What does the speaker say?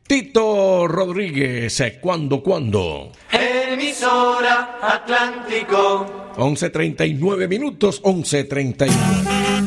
Tito Rodríguez, ¿cuándo? Emisora Atlántico. 11:39 minutos, 11:39.